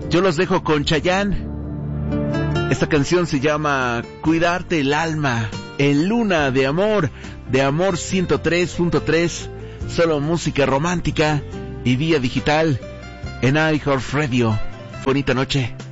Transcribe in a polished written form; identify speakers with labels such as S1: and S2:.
S1: Yo los dejo con Chayanne. Esta canción se llama Cuidarte el alma, en Luna de Amor 103.3, solo música romántica y vía digital en iHeartRadio. Bonita noche.